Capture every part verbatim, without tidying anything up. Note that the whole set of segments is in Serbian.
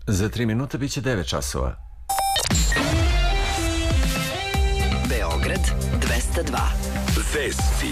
Za tri minuta biće devet časova. Beograd dvesta dva. Vesti.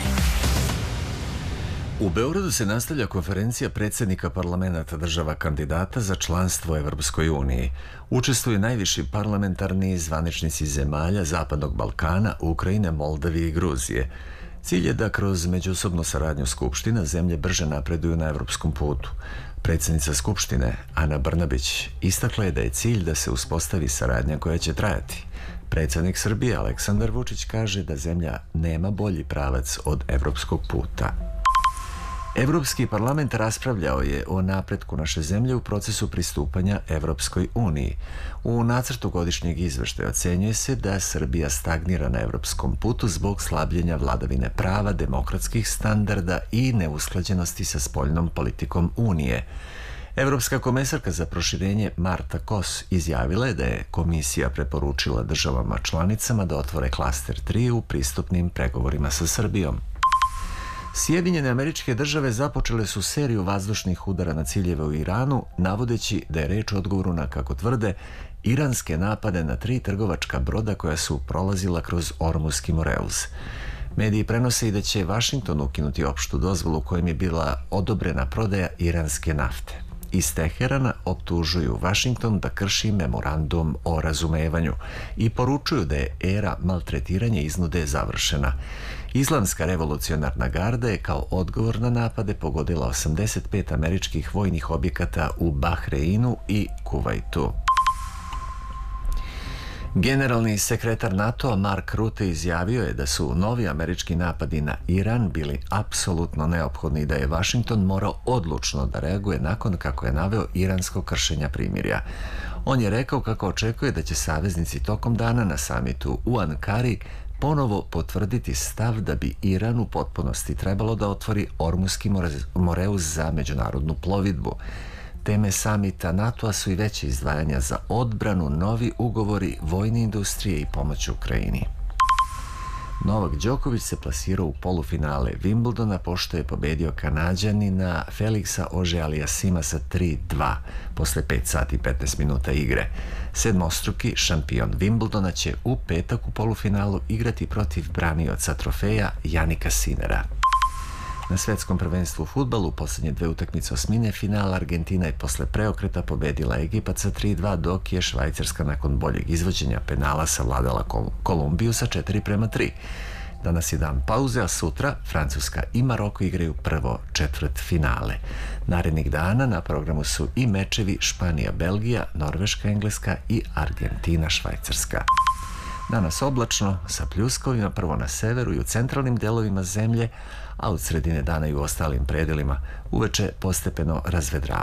U Beogradu se nastavlja konferencija predsjednika parlamenta država kandidata za članstvo Evropskoj uniji. Učestvuju najviši parlamentarni zvaničnici zemalja Zapadnog Balkana, Ukrajine, Moldavije i Gruzije. Cilj je da kroz međusobnu saradnju Skupština zemlje brže napreduju na evropskom putu. Predsjednica Skupštine, Ana Brnabić, istakla je da je cilj da se uspostavi saradnja koja će trajati. Predsjednik Srbije, Aleksandar Vučić, kaže da zemlja nema bolji pravac od evropskog puta. Evropski parlament raspravljao je o napretku naše zemlje u procesu pristupanja Evropskoj uniji. U nacrtu godišnjeg izveštaja ocenjuje se da Srbija stagnira na evropskom putu zbog slabljenja vladavine prava, demokratskih standarda i neusklađenosti sa spoljnom politikom Unije. Evropska komesarka za proširenje Marta Kos izjavila je da je komisija preporučila državama članicama da otvore klaster tri u pristupnim pregovorima sa Srbijom. Sjedinjene Američke Države započele su seriju vazdušnih udara na ciljeve u Iranu, navodeći da je reč o odgovoru na, kako tvrde, iranske napade na tri trgovačka broda koja su prolazila kroz Ormuzski Moreuz. Mediji prenose i da će Vašington ukinuti opštu dozvolu kojim je bila odobrena prodaja iranske nafte. Iz Teherana optužuju Vašington da krši memorandum o razumevanju i poručuju da je era maltretiranja iznude završena. Islamska revolucionarna garda je kao odgovor na napade pogodila osamdeset pet američkih vojnih objekata u Bahreinu i Kuvajtu. Generalni sekretar NATO Mark Rutte izjavio je da su novi američki napadi na Iran bili apsolutno neophodni i da je Vašington morao odlučno da reaguje nakon kako je naveo iransko kršenja primirja. On je rekao kako očekuje da će saveznici tokom dana na samitu u Ankari ponovo potvrditi stav da bi Iran u potpunosti trebalo da otvori Ormuzski Moreuz za međunarodnu plovidbu. Teme samita NATO-a su i veće izdvajanja za odbranu, novi ugovori, vojne industrije i pomoć Ukrajini. Novak Đoković se plasirao u polufinale Wimbledona pošto je pobedio Kanađanina Felixa Auger-Aliassima sa tri dva posle pet sati i petnaest minuta igre. Sedmostruki šampion Wimbledona će u petak u polufinalu igrati protiv branioca trofeja Janika Sinera. Na svetskom prvenstvu u fudbalu u posljednje dve utakmice osmine finala Argentina je posle preokreta pobedila Egipat sa tri dva, dok je Švajcarska nakon boljeg izvođenja penala savladala Kolumbiju sa četiri prema tri. Danas je dan pauze, a sutra Francuska i Maroko igraju prvo četvrt finale. Narednih dana na programu su i mečevi Španija-Belgija, Norveška-Engleska i Argentina-Švajcarska. Danas oblačno, sa pljuskovima prvo na severu i u centralnim delovima zemlje, a od sredine dana i u ostalim predelima uveče postepeno razvedravanje.